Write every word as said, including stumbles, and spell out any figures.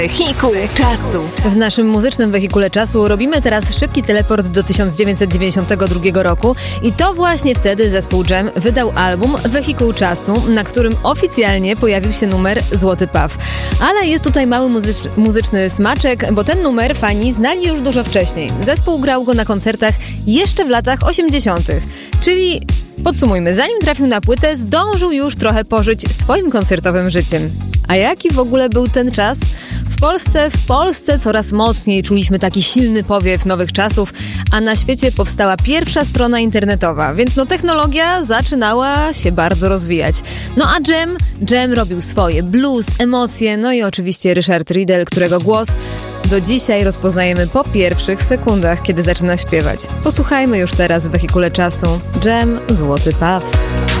Wehikuł czasu. W naszym muzycznym wehikule czasu robimy teraz szybki teleport do tysiąc dziewięćset dziewięćdziesiątego drugiego roku i to właśnie wtedy zespół Dżem wydał album Wehikuł czasu, na którym oficjalnie pojawił się numer Złoty Paw. Ale jest tutaj mały muzycz- muzyczny smaczek, bo ten numer fani znali już dużo wcześniej. Zespół grał go na koncertach jeszcze w latach osiemdziesiątych. Czyli podsumujmy, zanim trafił na płytę, zdążył już trochę pożyć swoim koncertowym życiem. A jaki w ogóle był ten czas? W Polsce, w Polsce coraz mocniej czuliśmy taki silny powiew nowych czasów, a na świecie powstała pierwsza strona internetowa, więc no technologia zaczynała się bardzo rozwijać. No a Dżem, Dżem robił swoje, blues, emocje, no i oczywiście Ryszard Riedel, którego głos do dzisiaj rozpoznajemy po pierwszych sekundach, kiedy zaczyna śpiewać. Posłuchajmy już teraz w wehikule czasu Dżem, Złoty Paw.